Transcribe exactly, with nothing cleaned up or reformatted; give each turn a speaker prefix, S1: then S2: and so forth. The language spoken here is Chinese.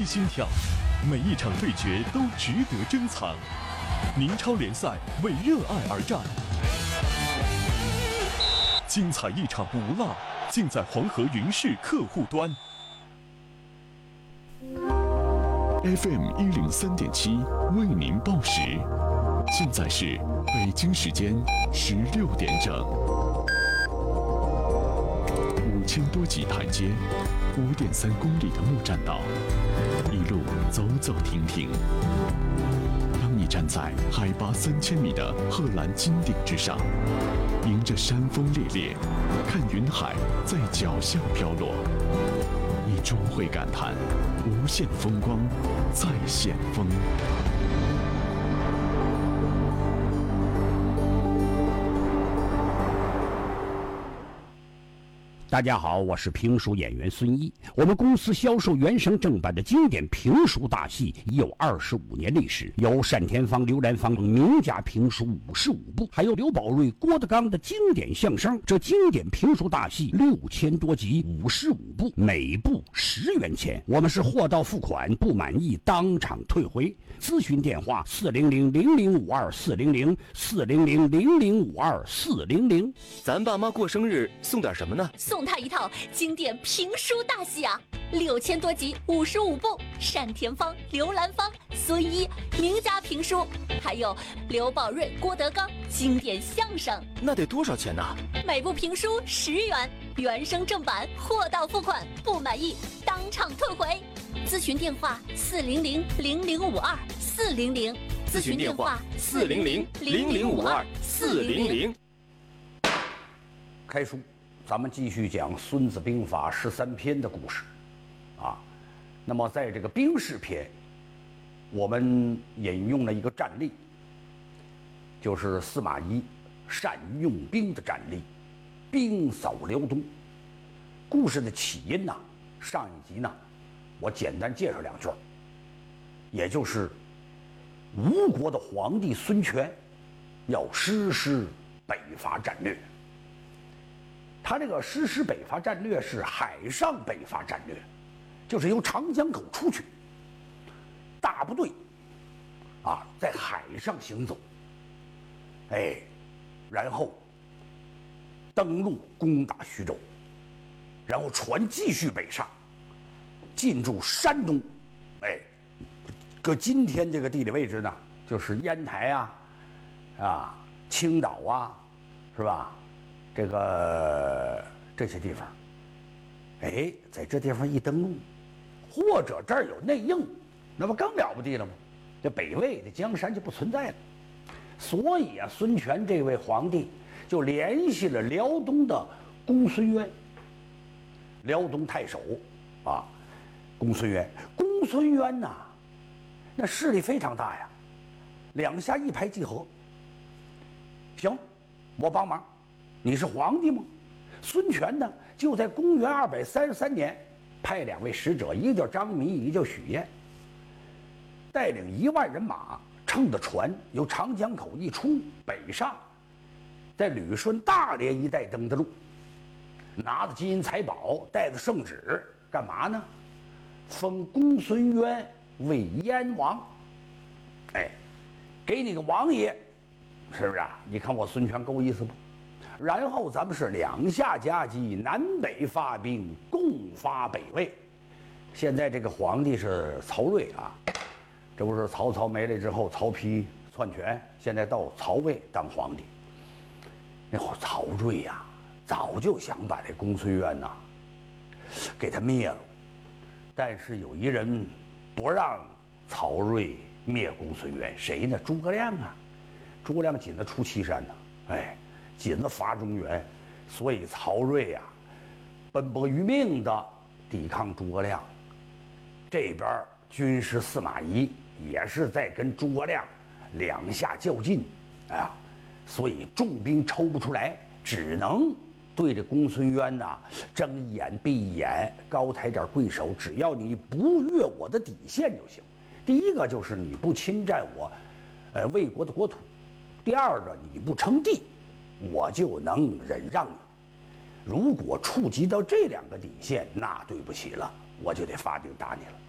S1: 心跳，每一场对决都值得珍藏。明超联赛为热爱而战，精彩一场不落，尽在黄河云视客户端。F M 一零三点七为您报时，现在是北京时间十六点整。五千多级台阶，五点三公里的木栈道，一路走走停停。当你站在海拔三千米的贺兰金顶之上，迎着山风烈烈，看云海在脚下飘落，你终会感叹：无限风光在险峰。
S2: 大家好，我是评书演员孙一。我们公司销售原声正版的经典评书大戏已有二十五年历史，有单田芳、刘兰芳等名家评书五十五部，还有刘宝瑞、郭德纲的经典相声。这经典评书大戏六千多集，五十五部，每部十元钱。我们是货到付款，不满意当场退回。咨询电话：四零零零零五二四零零四零零零零五二四零零。
S3: 咱爸妈过生日送点什么呢？
S4: 送他一套经典评书大戏啊，六千多集，五十五部，单田芳、刘兰芳、孙一名家评书，还有刘宝瑞、郭德纲经典相声。
S3: 那得多少钱呢？
S4: 每部评书十元，原声正版，货到付款，不满意当场退回。咨询电话：四零零零零五二四零零。
S3: 咨询电话：四零零零零五二四零零。
S2: 开书。咱们继续讲《孙子兵法》十三篇的故事，啊，那么在这个兵事篇，我们引用了一个战例，就是司马懿善于用兵的战例，兵扫辽东。故事的起因呢，上一集呢，我简单介绍两句，也就是吴国的皇帝孙权要实施北伐战略。他这个实施北伐战略是海上北伐战略，就是由长江口出去，大部队啊在海上行走，哎，然后登陆攻打徐州，然后船继续北上，进驻山东，哎，搁今天这个地理位置呢，就是烟台啊，啊，青岛啊，是吧？这个这些地方，哎，在这地方一登陆，或者这儿有内应，那不更了不地了吗？这北魏的江山就不存在了。所以啊，孙权这位皇帝就联系了辽东的公孙渊，辽东太守啊，公孙渊。公孙渊呐、啊，那势力非常大呀，两下一拍即合。行，我帮忙。你是皇帝吗？孙权呢，就在公元二百三十三年，派两位使者，一个叫张弥，一个叫许燕，带领一万人马，乘着船由长江口一出北上，在旅顺、大连一带登的陆，拿着金银财宝，带着圣旨，干嘛呢？封公孙渊为燕王。哎，给你个王爷，是不是啊？你看我孙权够意思不？然后咱们是两下夹击，南北发兵，共发北魏。现在这个皇帝是曹睿啊，这不是曹操没了之后，曹丕篡权，现在到曹魏当皇帝。那会儿曹睿呀、啊，早就想把这公孙渊呐、啊、给他灭了，但是有一人不让曹睿灭公孙渊，谁呢？诸葛亮啊！诸葛亮紧着出祁山呢、啊，哎。紧着伐中原，所以曹睿呀、啊，奔波于命的抵抗诸葛亮。这边军师司马懿也是在跟诸葛亮两下较劲，哎呀，所以重兵抽不出来，只能对着公孙渊呐、啊、睁一眼闭一眼，高抬点贵手，只要你不越我的底线就行。第一个就是你不侵占我，呃魏国的国土；第二个你不称帝。我就能忍让你，如果触及到这两个底线，那对不起了，我就得发兵打你了。